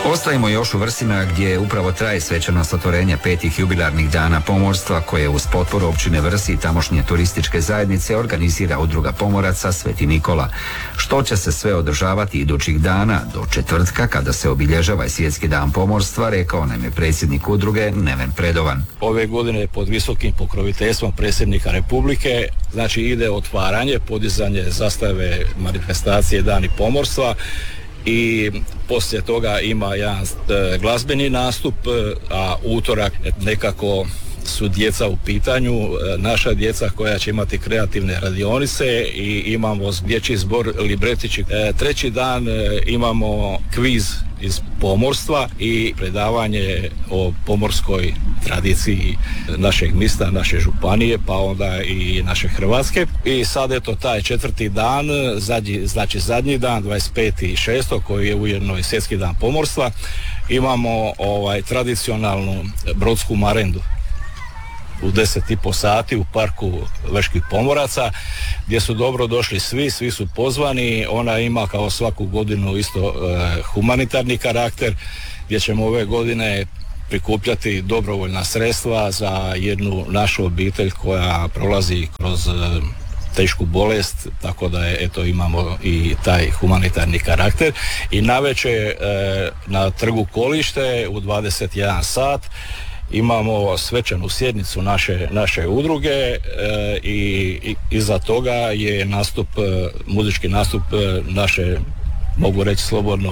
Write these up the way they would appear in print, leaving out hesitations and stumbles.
Ostajemo još u Vrsima gdje upravo traje svečanost otvorenja 5. jubilarnih dana pomorstva koje uz potporu općine Vrsi i tamošnje turističke zajednice organizira Udruga pomoraca Sveti Nikola. Što će se sve održavati idućih dana do četvrtka kada se obilježava i Svjetski dan pomorstva, rekao nam je predsjednik udruge Neven Predovan. Ove godine pod visokim pokroviteljstvom predsjednika Republike, znači ide otvaranje, podizanje zastave manifestacije Dani pomorstva i poslije toga ima jedan glazbeni nastup, a utorak nekako su djeca u pitanju, naša djeca koja će imati kreativne radionice i imamo dječji zbor libretići. Treći dan imamo kviz iz pomorstva i predavanje o pomorskoj tradiciji našeg mista, naše županije, pa onda i naše Hrvatske. I sad eto taj četvrti dan, zadnji dan, 25.6. koji je ujedno i Svjetski dan pomorstva, imamo tradicionalnu brodsku marendu u 10,5 sati u parku Veških pomoraca, gdje su dobro došli svi su pozvani. Ona ima kao svaku godinu isto humanitarni karakter, gdje ćemo ove godine prikupljati dobrovoljna sredstva za jednu našu obitelj koja prolazi kroz tešku bolest, tako da imamo i taj humanitarni karakter. I navečer na trgu Kolište u 21 sat imamo svečanu sjednicu naše udruge i iza toga je muzički nastup naše, mogu reći slobodno,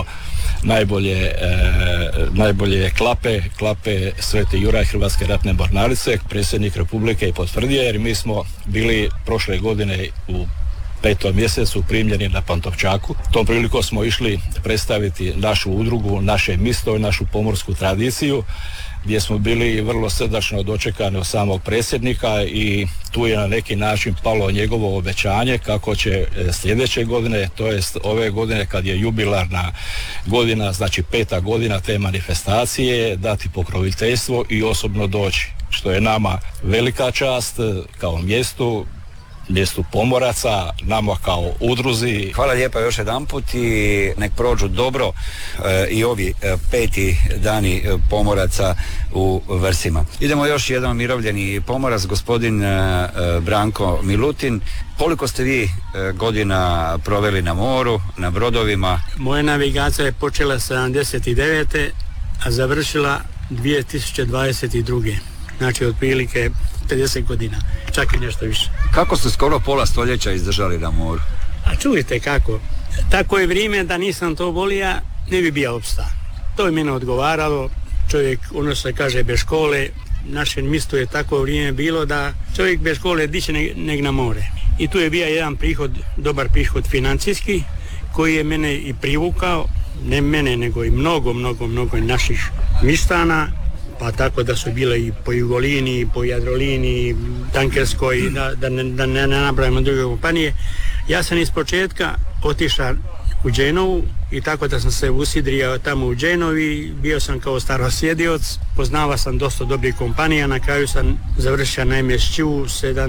najbolje klape Sveti Juraj Hrvatske ratne mornarice. Predsjednik Republike je potvrdio, jer mi smo bili prošle godine u 5. mjesecu primljeni na Pantovčaku. Tom prilikom smo išli predstaviti našu udrugu, naše misto i našu pomorsku tradiciju, gdje smo bili vrlo srdačno dočekani od samog predsjednika i tu je na neki način palo njegovo obećanje kako će sljedeće godine, to jest ove godine kad je jubilarna godina, znači 5. godina te manifestacije, dati pokroviteljstvo i osobno doći, što je nama velika čast kao mjestu pomoraca, nama kao udruzi. Hvala lijepa još jedanput i nek prođu dobro i ovi 5. dani pomoraca u Vrsima. Idemo još jedan umirovljeni pomorac, gospodin Branko Milutin. Koliko ste vi godina proveli na moru, na brodovima? Moja navigacija je počela 79. a završila 2022. Znači otprilike 50 godina, čak i nešto više. Kako ste skoro pola stoljeća izdržali na moru? A čujte kako, tako je vrijeme da nisam to volio, ne bi bio opsta. To je mene odgovaralo, čovjek, ono se kaže, bez škole, našem mistu je tako vrijeme bilo da čovjek bez škole diće neg na more. I tu je bio jedan prihod, dobar prihod financijski, koji je mene i privukao, ne mene, nego i mnogo naših mistana, pa tako da su bile i po Jugolini, po Jadrolini, Tankerskoj, da ne nabrajamo druge kompanije. Ja sam iz početka otišao u Dženovu i tako da sam se usidrio tamo u Dženovi, bio sam kao starosjedioc, poznavao sam dosta dobrih kompanija, na kraju sam završio na MSČ-u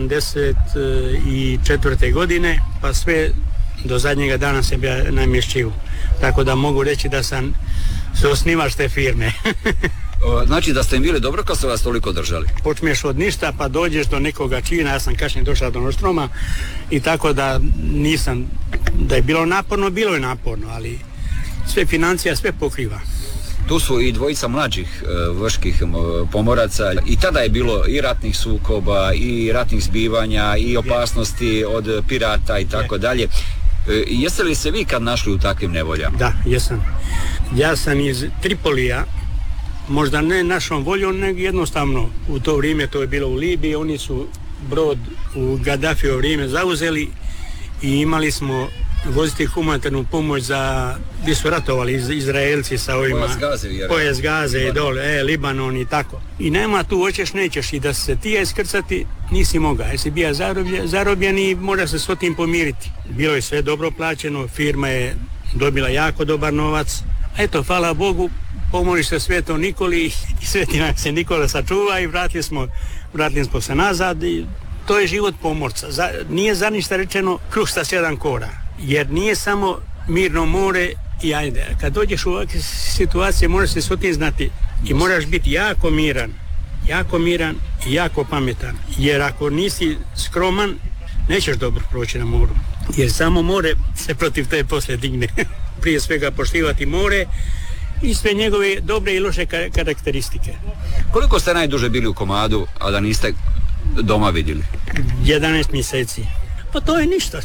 74. godine, pa sve do zadnjega dana sam bio na MSČ-u. Tako da mogu reći da sam osnivač te firme. Znači da ste im bili dobro kad ste vas toliko držali? Počneš od ništa pa dođeš do nekoga čina, ja sam kasnije došao do Nostroma i tako da nisam, da je bilo je naporno, ali sve financija, sve pokriva. Tu su i dvojica mlađih vrških pomoraca i tada je bilo i ratnih sukoba i ratnih zbivanja i opasnosti od pirata i tako dalje. Jeste li se vi kad našli u takvim nevoljama? Da, jesam. Ja sam iz Tripolija, možda ne našom voljom, nego jednostavno u to vrijeme, to je bilo u Libiji, oni su brod u Gaddafijevo vrijeme zauzeli i imali smo voziti humanitarnu pomoć za, gdje su ratovali Izraelci sa ovima, pojas Gaze i dole, Libanon i tako. I nema tu hoćeš nećeš i da se ti iskrcati nisi mogao, jer si bio zarobljen i mora se s tim pomiriti. Bilo je sve dobro plaćeno, firma je dobila jako dobar novac. Eto, hvala Bogu, pomoliš se Svetom Nikoli i Sveti nam se Nikola sačuva i vratili smo se nazad i to je život pomorca. Nije za ništa rečeno kruh sa 7 kora, jer nije samo mirno more I ajde, kad dođeš u ovakve situacije moraš se sotiznati i moraš biti jako miran i jako pametan. Jer ako nisi skroman, nećeš dobro proći na moru. Jer samo more se protiv te poslije digne. Prije svega poštivati more i sve njegove dobre i loše karakteristike. Koliko ste najduže bili u komadu, a da niste doma vidjeli? 11 mjeseci. Pa to je ništa.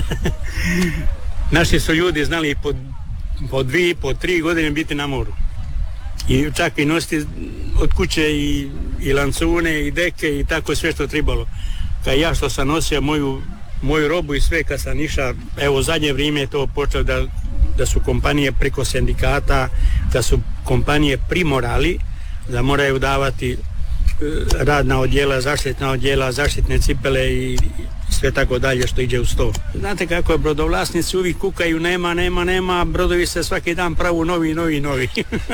Naši su ljudi znali po 2, po 3 godine biti na moru. I čak i nositi od kuće i lancune i deke i tako sve što trebalo. Kad ja što sam nosio moju robu i sve kad sam išao, evo u zadnje vrijeme je to počeo da su kompanije preko sindikata, da su kompanije primorali da moraju davati radna odjela, zaštitna odjela, zaštitne cipele i sve tako dalje što ide uz to. Znate kako je, brodovlasnici uvijek kukaju, nema, brodovi se svaki dan pravu novi.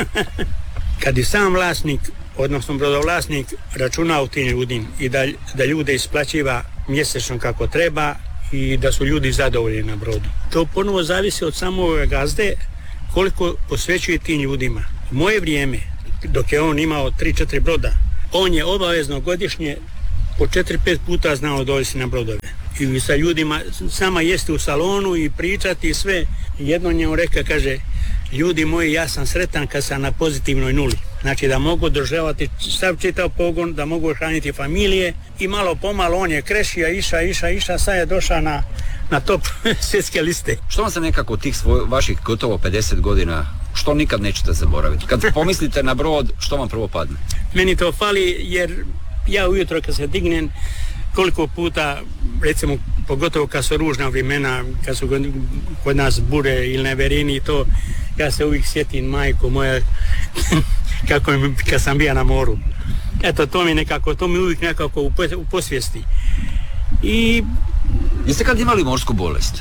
Kad i sam vlasnik, odnosno brodovlasnik, računa u tim ljudim i da ljude isplaćiva mjesečno kako treba i da su ljudi zadovoljni na brodu. To ponovo zavisi od samog gazde koliko posvećuje tim ljudima. U moje vrijeme, dok je on imao 3-4 broda, on je obavezno godišnje po 4-5 puta znao doći na brodove. I sa ljudima sama jesti u salonu i pričati i sve. Jedno njemu reka, kaže, ljudi moji, ja sam sretan kad sam na pozitivnoj nuli. Znači da mogu održavati sav čitav pogon, da mogu hraniti familije i malo pomalo on je krešija, iša, sad je došao na top svjetske liste. Što vam se nekako tih vaših gotovo 50 godina, što nikad nećete zaboraviti? Kad pomislite na brod, što vam prvo padne? Meni to fali jer ja ujutro kad se dignem, koliko puta, recimo, pogotovo kad su ružna vremena, kad su kod nas bure ili neverini i to, ja se uvijek sjetim majku moja kako kad sam bio na moru. Eto, to mi uvijek nekako u posvijesti. I... Jeste kad imali morsku bolest?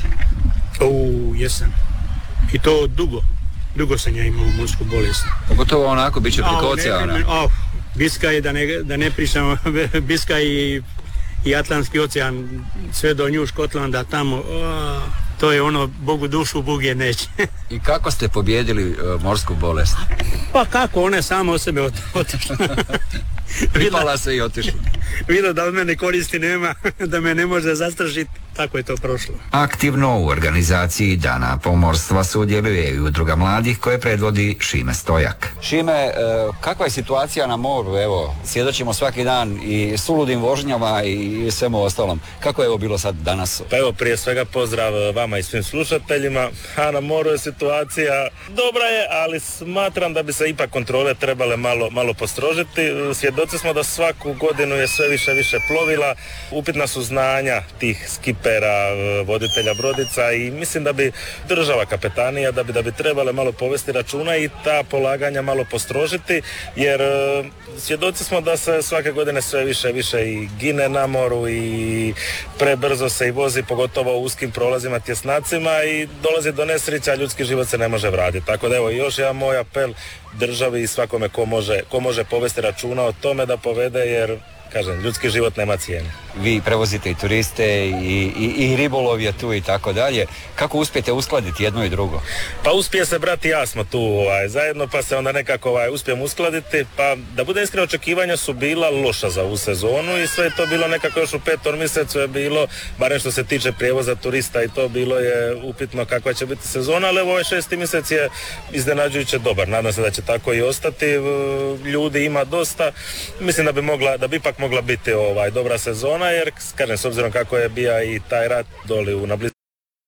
Jesam. I to dugo sam ja imao morsku bolest. Pogotovo onako, bit će preko oceana. Biskaj, da ne pričamo, Biskaj i Atlantski ocean, sve do New Škotlanda, tamo, to je ono, Bogu dušu, Bog je neće. I kako ste pobjedili morsku bolest? Pa kako, ona je sama od sebe otišla. Pripala se i otišla. Vidio da od mene koristi nema, da me ne može zastrašiti, tako je to prošlo. Aktivno u organizaciji Dana pomorstva sudjeluje i udruga mladih koje predvodi Šime Stojak. Šime, kakva je situacija na moru? Evo, svjedočimo svaki dan i suludim vožnjama i svemu ostalom. Kako je ovo bilo sad danas? Pa evo, prije svega pozdrav vama i svim slušateljima. A na moru je situacija dobra je, ali smatram da bi se ipak kontrole trebale malo postrožiti. Svjedoci smo da svaku godinu je sve više plovila. Upitna su znanja tih skipera, voditelja brodica i mislim da bi država, kapetanija, da bi trebale malo povesti računa i ta polaganja malo postrožiti, jer svjedoci smo da se svake godine sve više i gine na moru i prebrzo se i vozi, pogotovo u uskim prolazima, tjesnacima i dolazi do nesreća, ljudski život se ne može vratiti. Tako da evo, još jedan moj apel državi i svakome ko može povesti računa o tome da povede, jer kažem, ljudski život nema cijene. Vi prevozite i turiste i ribolov je tu i tako dalje. Kako uspijete uskladiti jedno i drugo? Pa uspije se brat i ja smo tu zajedno, pa se onda nekako uspijemo uskladiti. Pa da bude iskreno, očekivanja su bila loša za ovu sezonu i sve je to bilo nekako još u 5. mjesecu je bilo, barem što se tiče prijevoza turista i to bilo je upitno kakva će biti sezona, ali ovaj 6. mjesec je iznenađujuće dobar. Nadam se da će tako i ostati. Ljudi ima dosta. Mislim da bi ipak mogla biti dobra sezona, jer kažem, s obzirom kako je bija i taj rat doli na blizu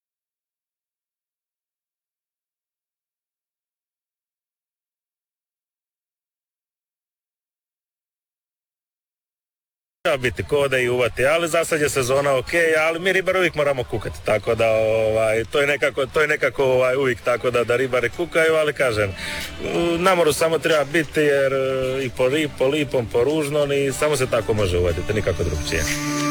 treba biti kode i uvati, ali za sad je sezona ok, ali mi ribari uvijek moramo kukati, tako da to je nekako uvijek tako da ribari kukaju, ali kažem, na moru samo treba biti jer i po lipom, po ružnom i samo se tako može uvaditi, nikako drugčije.